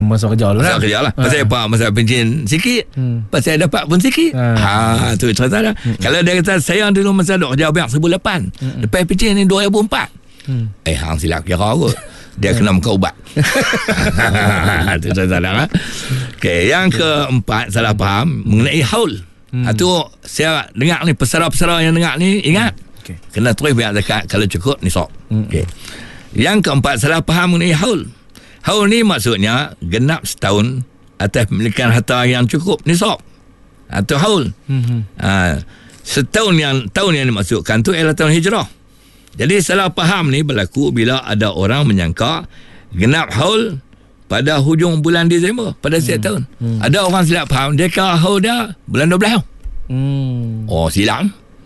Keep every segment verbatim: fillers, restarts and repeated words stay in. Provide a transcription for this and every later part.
Masuk kerja dulu Masuk kerja lah. Ha. Pasal apa? Masuk pencen sikit. Hmm. Pasal dapat pun sikit. Ha, ha tu cerita dah. Hmm. Kalau dia kata saya dulu masa duk kerja bank seribu lapan. Hmm. Lepas pencen ni dua ribu empat. Hmm. Eh hang silap kira kot. Dia kena muka ubat. Itu cerita dah. Okey, yang keempat salah faham mengenai haul. Hmm. Itu saya dengar ni pesara-pesara yang dengar ni ingat. Okay. Kena terus bayar zakat kalau cukup nisab. Hmm. Okey. Yang keempat salah faham mengenai haul. Haul ni maksudnya genap setahun atas pemilikan harta yang cukup nisab. Atau haul. Hmm. Ha, setahun yang tahun yang dimaksudkan tu ialah tahun hijrah. Jadi salah faham ni berlaku bila ada orang menyangka genap haul pada hujung bulan Disember pada setiap hmm. tahun. Hmm. Ada orang silap faham dia kira haul dia bulan dua belas. Hmm. Oh silap.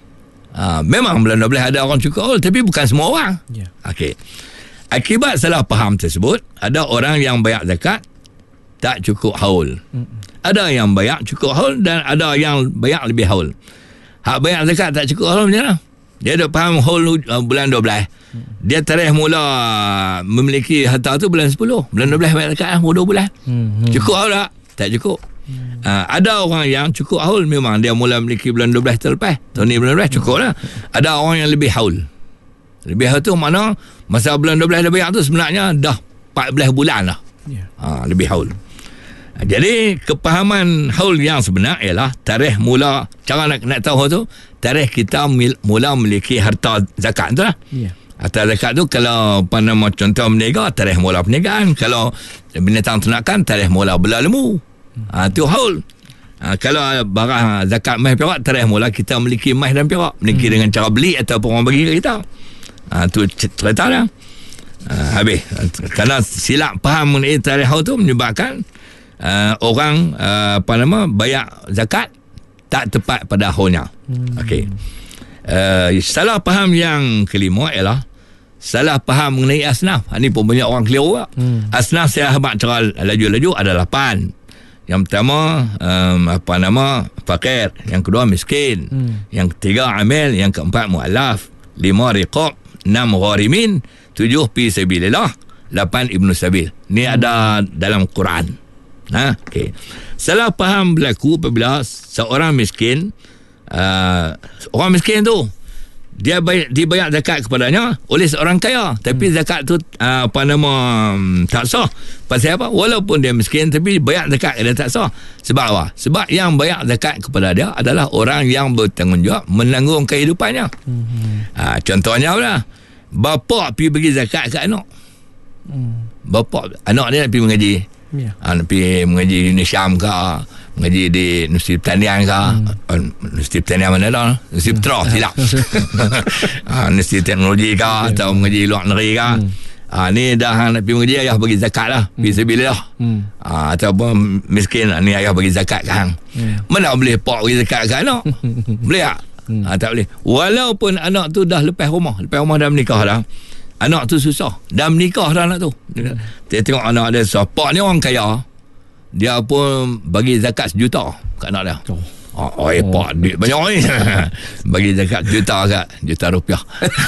Ha, memang bulan dua belas ada orang cukup haul tapi bukan semua orang. Yeah. Okey. Akibat salah faham tersebut, ada orang yang bayar zakat tak cukup haul. Hmm. Ada yang bayar cukup haul dan ada yang bayar lebih haul. Hak bayar zakat tak cukup haul macam mana? Dia dah faham haul uh, bulan dua belas. Hmm. Dia tarikh mula memiliki harta tu bulan sepuluh. Bulan dua belas bayar zakat lah, dua bulan. Hmm. Cukup haul tak? Tak cukup. Hmm. Uh, ada orang yang cukup haul memang dia mula memiliki bulan dua belas terlepas. Tahun ni bulan dua belas cukup lah. Ada orang yang lebih haul. Lebih haul tu mana masa bulan dua belas dia bayar tu sebenarnya dah empat belas bulan lah. Yeah. Uh, lebih haul. Uh, jadi kepahaman haul yang sebenar ialah tarikh mula, cara nak, nak tahu tu tarikh kita mil, mula memiliki harta zakat tu lah. Yeah. Harta zakat tu kalau pada contoh berniaga, tarikh mula perniagaan. Kalau binatang ternakan, tarikh mula bela lembu. Hmm. Ha, tu haul. Ha, kalau barang zakat emas perak, tarikh mula kita memiliki emas dan perak. Memiliki hmm. dengan cara beli ataupun orang bagi ke kita. Ha, tu cerita dah. Ha, habis. Kerana silap faham mengenai tarikh haul tu menyebabkan uh, orang uh, apa nama bayar zakat tak tepat pada haulnya. Hmm. Okey. Uh, salah faham yang kelima ialah salah faham mengenai asnaf. Ini pun banyak orang keliru lah. Hmm. Asnaf saya habaq cara laju-laju ada lapan. Yang pertama um, apa nama fakir, yang kedua miskin, hmm. yang ketiga amil, yang keempat mu'allaf, lima riqab, enam gharimin, tujuh fi sabilillah, lapan ibnu sabil. Ni hmm. ada dalam Quran. Ha, okey. Salah faham berlaku apabila seorang miskin, uh, orang miskin tu dia bayar, dibayar zakat kepadanya oleh seorang kaya, tapi hmm. zakat tu uh, apa nama um, tak sah. Pasal apa? Walaupun dia miskin tapi bayar zakat dia tak sah. Sebab apa? Sebab yang bayar zakat kepada dia adalah orang yang bertanggungjawab menanggung kehidupannya. Hmm. Uh, contohnya lah, bapa pergi bagi zakat ke anak. Hmm. Bapa anak dia nak pergi mengaji. Yeah. Ha, nak pergi mengaji di Indonesia ke, mengaji di Universiti Pertanian ke, hmm. Universiti Pertanian mana dah, Universiti Petra hmm. silap. ha, Universiti Teknologi ke, yeah. atau mengaji luar negeri ke. Hmm. Ha, ni dah nak pergi mengaji, ayah bagi zakat lah, hmm. fisabilillah. Hmm. Ha, ataupun miskin, ni ayah bagi zakat ke hang. Yeah. Mana boleh pak bagi zakat ke anak? Boleh tak? Hmm. Ha, tak boleh. Walaupun anak tu dah lepas rumah, lepas rumah dah menikah dah. Anak tu susah. Dah menikah dah anak tu. Hmm. Dia tengok anak dia susah. Pak ni orang kaya. Dia pun bagi zakat sejuta kat anak dia. Oh, oh, oh eh, pak duit banyak ni. Bagi zakat sejuta kat juta rupiah.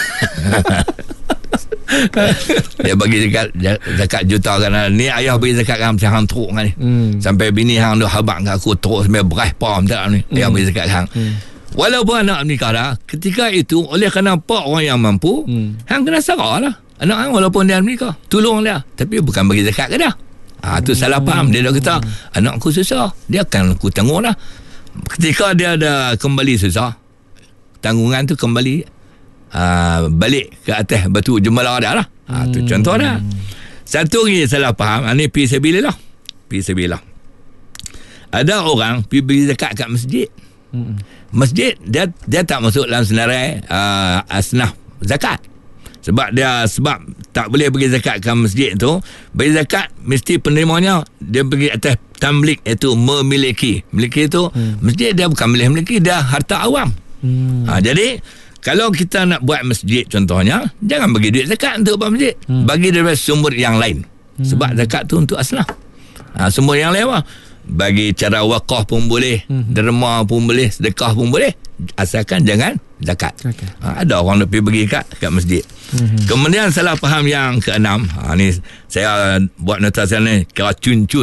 Dia bagi zakat zakat juta kat anak. Ni ayah bagi zakat kan macam hang teruk kan ni. Hmm. Sampai bini hang dah habaq kat aku teruk sampai beras pam tak ni. Ayah hmm. bagi zakat hang. Hmm. Walaupun anak menikah dah, ketika itu oleh kerana pak orang yang mampu, hmm. hang kena sarah lah anak hang walaupun dia menikah, tolong dia, tapi bukan bagi zakat ke dah. Ah, tu hmm. salah faham. Dia dah kata anak aku susah, dia akan aku tanggung lah. Ketika dia ada kembali susah, tanggungan tu kembali uh, balik ke atas batu jemalah dia lah. Ah, tu hmm. contoh dah. Satu lagi salah faham, ini fi sabilillah. Fi sabilillah. Ada orang pergi bagi zakat kat masjid. Hmm. Masjid dia dia tak masuk dalam senarai uh, asnaf zakat. Sebab dia sebab tak boleh bagi zakat ke masjid tu. Bagi zakat mesti penerimanya dia pergi atas tamlik, iaitu memiliki. Memiliki itu hmm. masjid dia bukan boleh memiliki, dia harta awam. Hmm. Ha, jadi kalau kita nak buat masjid contohnya, jangan bagi duit zakat untuk buat masjid. Hmm. Bagi daripada sumber yang lain. Hmm. Sebab zakat tu untuk asnaf. Ha, sumber yang lain apa? Bagi cara wakaf pun boleh, mm-hmm. derma pun boleh, sedekah pun boleh, asalkan jangan zakat. Okay. Ha, ada orang nak pergi bagi kat kat masjid. Mm-hmm. Kemudian salah faham yang keenam. Ha, ni saya buat nota sana, kira cun-cun